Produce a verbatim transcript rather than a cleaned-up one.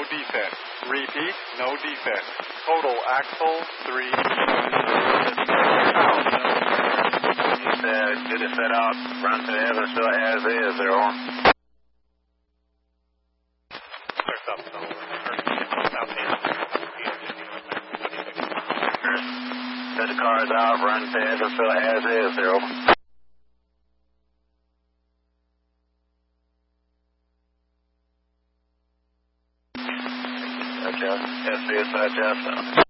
defect. Repeat, no defect. Total axle three. Uh, good to set out. Run to the other still as is. They're on. Set the cars out. Run to Evansville as is. They're over. S V S I Justin.